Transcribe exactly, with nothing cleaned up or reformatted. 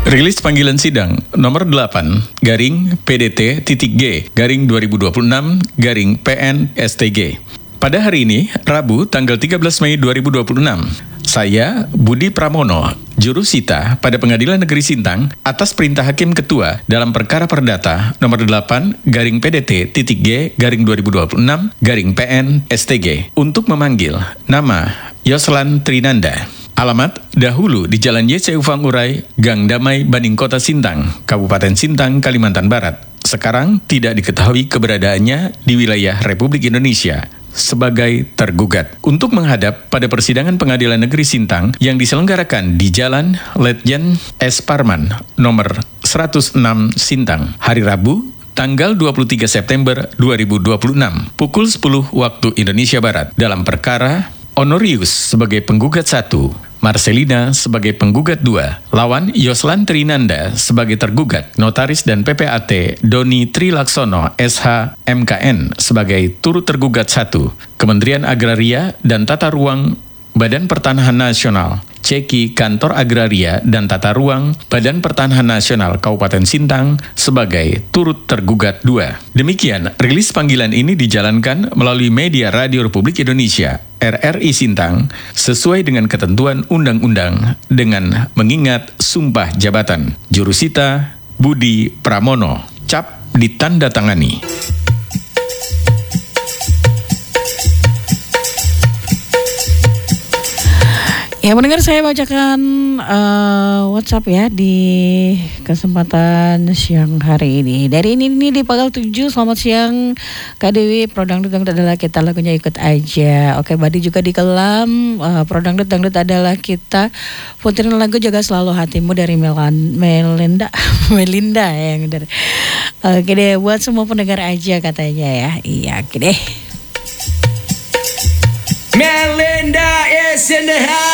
Rilis panggilan sidang nomor delapan garing P D T titik G garing dua ribu dua puluh enam garing P N S T G. Pada hari ini, Rabu tanggal tiga belas Mei dua ribu dua puluh enam, saya, Budi Pramono, jurusita pada Pengadilan Negeri Sintang atas perintah Hakim Ketua dalam perkara perdata nomor delapan garing P D T titik G garing dua ribu dua puluh enam garing P N S T G untuk memanggil nama Yoslan Trinanda. Alamat dahulu di Jalan Y C Ufang Urai, Gang Damai, Banding Kota Sintang, Kabupaten Sintang, Kalimantan Barat. Sekarang tidak diketahui keberadaannya di wilayah Republik Indonesia sebagai tergugat untuk menghadap pada persidangan Pengadilan Negeri Sintang yang diselenggarakan di Jalan Letjen S. Parman nomor seratus enam Sintang, hari Rabu, tanggal dua puluh tiga September dua ribu dua puluh enam, pukul sepuluh waktu Indonesia Barat, dalam perkara Honorius sebagai penggugat satu, Marcelina sebagai penggugat dua, lawan Yoslan Trinanda sebagai tergugat, notaris dan P P A T Doni Trilaksono S H M K N sebagai turut tergugat satu, Kementerian Agraria dan Tata Ruang Badan Pertanahan Nasional, Ceki Kantor Agraria dan Tata Ruang Badan Pertanahan Nasional Kabupaten Sintang sebagai turut tergugat dua. Demikian, rilis panggilan ini dijalankan melalui media Radio Republik Indonesia, R R I Sintang, sesuai dengan ketentuan undang-undang dengan mengingat sumpah jabatan. Jurusita Budi Pramono, cap ditandatangani. Ya, mendengar saya bacakan uh, WhatsApp ya di kesempatan siang hari ini. Dari ini ini di Pagal tujuh, selamat siang Kak Dewi, Prodangdut Dangdut adalah kita, lagunya ikut aja. Oke, Badi juga di Kelam, uh, Prodangdut Dangdut adalah kita. Putirin lagu Jaga Selalu Hatimu dari Melan, Melinda, Melinda yang dari. Oke deh, buat semua pendengar aja katanya ya. Iya, oke deh. Melinda is in the house.